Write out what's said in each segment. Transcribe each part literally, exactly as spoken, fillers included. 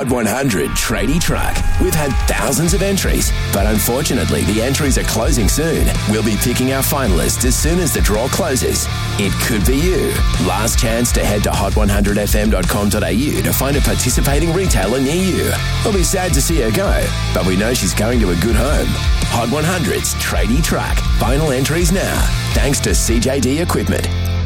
Hot one hundred Tradie Truck. We've had thousands of entries, but unfortunately the entries are closing soon. We'll be picking our finalists as soon as the draw closes. It could be you. Last chance to head to hot one hundred f m dot com dot a u to find a participating retailer near you. We'll be sad to see her go, but we know she's going to a good home. Hot one hundred's Tradie Truck. Final entries now, thanks to C J D Equipment.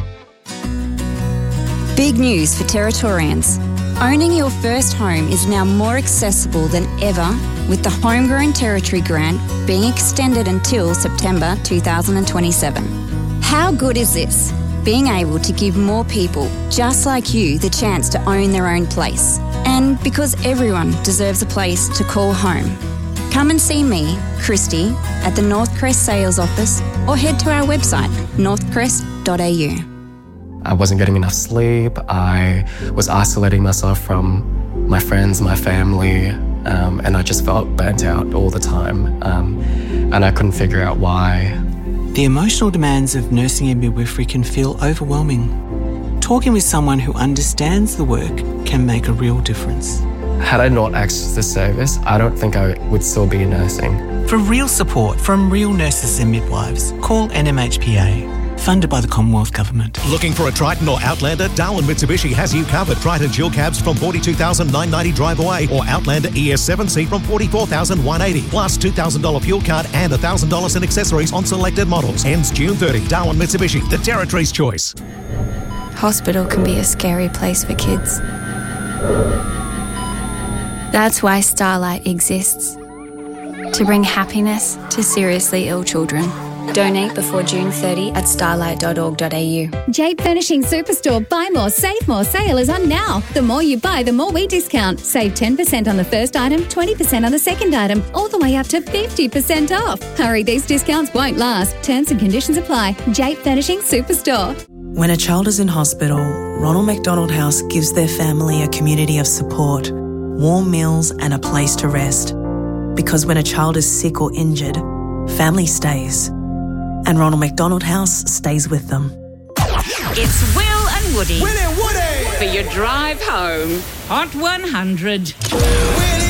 Big news for Territorians. Owning your first home is now more accessible than ever, with the Homegrown Territory Grant being extended until September two thousand twenty-seven. How good is this? Being able to give more people just like you the chance to own their own place. And because everyone deserves a place to call home. Come and see me, Christy, at the Northcrest Sales Office or head to our website, northcrest dot a u. I wasn't getting enough sleep. I was isolating myself from my friends, my family, um, and I just felt burnt out all the time. Um, and I couldn't figure out why. The emotional demands of nursing and midwifery can feel overwhelming. Talking with someone who understands the work can make a real difference. Had I not accessed this service, I don't think I would still be nursing. For real support from real nurses and midwives, call N M H P A. Funded by the Commonwealth Government. Looking for a Triton or Outlander? Darwin Mitsubishi has you covered. Triton dual cabs from forty-two thousand nine hundred ninety drive away, or Outlander E S seven C from forty-four thousand one hundred eighty. Plus two thousand dollars fuel card and one thousand dollars in accessories on selected models. Ends June thirtieth. Darwin Mitsubishi, the Territory's choice. Hospital can be a scary place for kids. That's why Starlight exists. To bring happiness to seriously ill children. Donate before June thirtieth at starlight dot org dot a u. Jape Furnishing Superstore. Buy more, save more. Sale is on now. The more you buy, the more we discount. Save ten percent on the first item, twenty percent on the second item, all the way up to fifty percent off. Hurry, these discounts won't last. Terms and conditions apply. Jape Furnishing Superstore. When a child is in hospital, Ronald McDonald House gives their family a community of support, warm meals and a place to rest. Because when a child is sick or injured, family stays. And Ronald McDonald House stays with them. It's Will and Woody. Will and Woody! For your drive home. Hot one hundred.